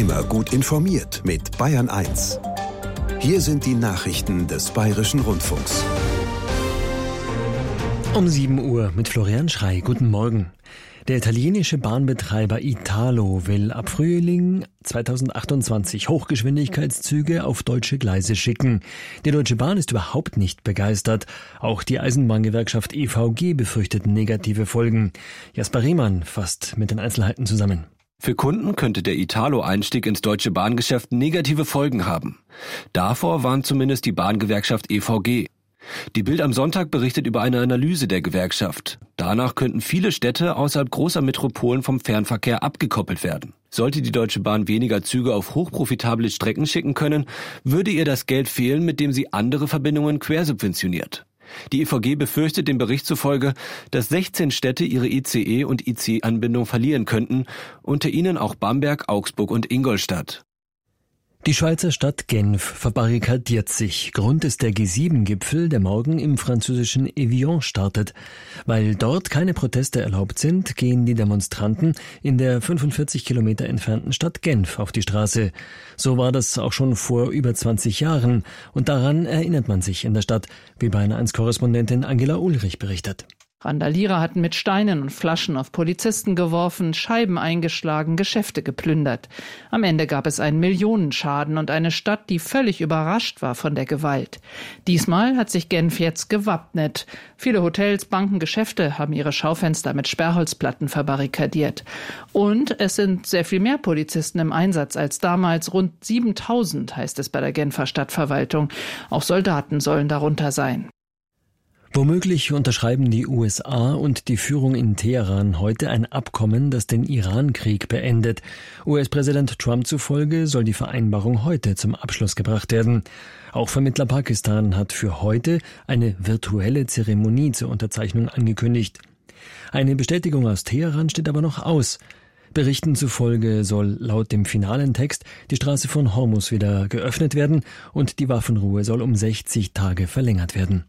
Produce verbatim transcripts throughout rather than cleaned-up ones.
Immer gut informiert mit Bayern eins. Hier sind die Nachrichten des Bayerischen Rundfunks. Um sieben Uhr mit Florian Schrey. Guten Morgen. Der italienische Bahnbetreiber Italo will ab Frühling zweitausendachtundzwanzig Hochgeschwindigkeitszüge auf deutsche Gleise schicken. Die Deutsche Bahn ist überhaupt nicht begeistert. Auch die Eisenbahngewerkschaft E V G befürchtet negative Folgen. Jasper Riemann fasst mit den Einzelheiten zusammen. Für Kunden könnte der Italo-Einstieg ins deutsche Bahngeschäft negative Folgen haben. Davor warnt zumindest die Bahngewerkschaft E V G. Die Bild am Sonntag berichtet über eine Analyse der Gewerkschaft. Danach könnten viele Städte außerhalb großer Metropolen vom Fernverkehr abgekoppelt werden. Sollte die Deutsche Bahn weniger Züge auf hochprofitable Strecken schicken können, würde ihr das Geld fehlen, mit dem sie andere Verbindungen quersubventioniert. Die E V G befürchtet dem Bericht zufolge, dass sechzehn Städte ihre I C E- und I C E-Anbindung verlieren könnten, unter ihnen auch Bamberg, Augsburg und Ingolstadt. Die Schweizer Stadt Genf verbarrikadiert sich. Grund ist der G sieben Gipfel, der morgen im französischen Evian startet. Weil dort keine Proteste erlaubt sind, gehen die Demonstranten in der fünfundvierzig Kilometer entfernten Stadt Genf auf die Straße. So war das auch schon vor über zwanzig Jahren. Und daran erinnert man sich in der Stadt, wie Bayern eins Korrespondentin Angela Ulrich berichtet. Randalierer hatten mit Steinen und Flaschen auf Polizisten geworfen, Scheiben eingeschlagen, Geschäfte geplündert. Am Ende gab es einen Millionenschaden und eine Stadt, die völlig überrascht war von der Gewalt. Diesmal hat sich Genf jetzt gewappnet. Viele Hotels, Banken, Geschäfte haben ihre Schaufenster mit Sperrholzplatten verbarrikadiert. Und es sind sehr viel mehr Polizisten im Einsatz als damals. Rund siebentausend heißt es bei der Genfer Stadtverwaltung. Auch Soldaten sollen darunter sein. Womöglich unterschreiben die U S A und die Führung in Teheran heute ein Abkommen, das den Iran-Krieg beendet. U S-Präsident Trump zufolge soll die Vereinbarung heute zum Abschluss gebracht werden. Auch Vermittler Pakistan hat für heute eine virtuelle Zeremonie zur Unterzeichnung angekündigt. Eine Bestätigung aus Teheran steht aber noch aus. Berichten zufolge soll laut dem finalen Text die Straße von Hormuz wieder geöffnet werden und die Waffenruhe soll um sechzig Tage verlängert werden.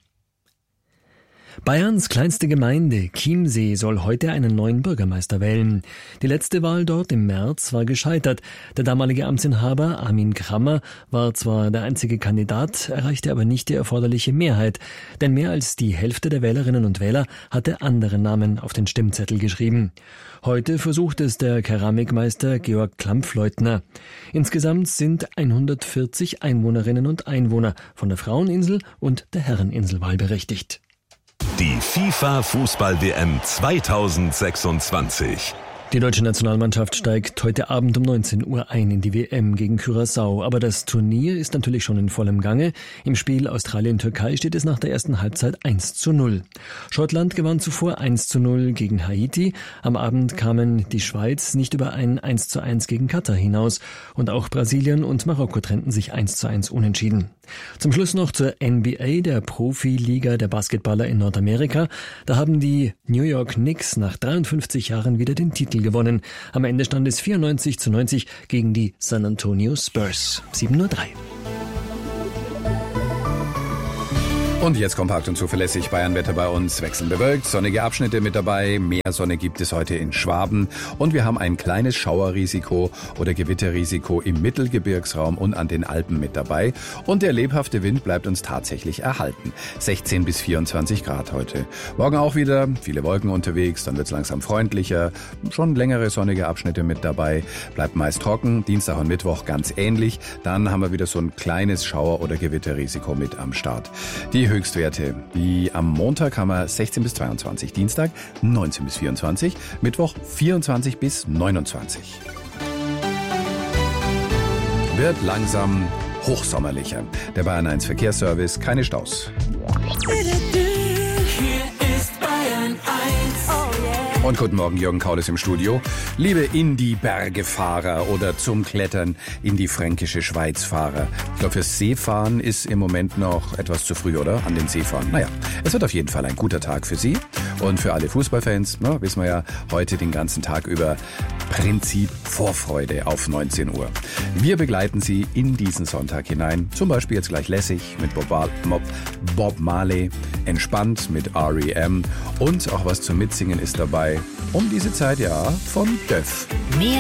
Bayerns kleinste Gemeinde, Chiemsee, soll heute einen neuen Bürgermeister wählen. Die letzte Wahl dort im März war gescheitert. Der damalige Amtsinhaber Armin Krammer war zwar der einzige Kandidat, erreichte aber nicht die erforderliche Mehrheit. Denn mehr als die Hälfte der Wählerinnen und Wähler hatte andere Namen auf den Stimmzettel geschrieben. Heute versucht es der Keramikmeister Georg Klampfleutner. Insgesamt sind hundertvierzig Einwohnerinnen und Einwohner von der Fraueninsel und der Herreninsel wahlberechtigt. Die FIFA-Fußball-W M zweitausendsechsundzwanzig. Die deutsche Nationalmannschaft steigt heute Abend um neunzehn Uhr ein in die W M gegen Curaçao. Aber das Turnier ist natürlich schon in vollem Gange. Im Spiel Australien-Türkei steht es nach der ersten Halbzeit eins zu null. Schottland gewann zuvor eins zu null gegen Haiti. Am Abend kamen die Schweiz nicht über ein eins zu eins gegen Katar hinaus. Und auch Brasilien und Marokko trennten sich eins zu eins unentschieden. Zum Schluss noch zur N B A, der Profiliga der Basketballer in Nordamerika. Da haben die New York Knicks nach dreiundfünfzig Jahren wieder den Titel gewonnen. Am Ende stand es vierundneunzig zu neunzig gegen die San Antonio Spurs. sieben Uhr drei. Und jetzt kompakt und zuverlässig Bayernwetter bei uns. Wechselnd bewölkt, sonnige Abschnitte mit dabei. Mehr Sonne gibt es heute in Schwaben. Und wir haben ein kleines Schauerrisiko oder Gewitterrisiko im Mittelgebirgsraum und an den Alpen mit dabei. Und der lebhafte Wind bleibt uns tatsächlich erhalten. sechzehn bis vierundzwanzig Grad heute. Morgen auch wieder viele Wolken unterwegs, dann wird es langsam freundlicher. Schon längere sonnige Abschnitte mit dabei. Bleibt meist trocken. Dienstag und Mittwoch ganz ähnlich. Dann haben wir wieder so ein kleines Schauer- oder Gewitterrisiko mit am Start. Die Höchstwerte, wie am Montag haben wir sechzehn bis zweiundzwanzig, Dienstag neunzehn bis vierundzwanzig, Mittwoch vierundzwanzig bis neunundzwanzig. Wird langsam hochsommerlicher. Der Bayern eins Verkehrsservice, keine Staus. Und guten Morgen, Jürgen Kaules im Studio. Liebe in die Berge Fahrer oder zum Klettern in die fränkische Schweiz Fahrer. Ich glaube, fürs Seefahren ist im Moment noch etwas zu früh, oder? An den Seefahren. Naja, es wird auf jeden Fall ein guter Tag für Sie. Und für alle Fußballfans, na, wissen wir ja, heute den ganzen Tag über Prinzip Vorfreude auf neunzehn Uhr. Wir begleiten Sie in diesen Sonntag hinein. Zum Beispiel jetzt gleich lässig mit Bob, Bob Marley, entspannt mit R E M und auch was zum Mitsingen ist dabei. Um diese Zeit ja von Döff. Mehr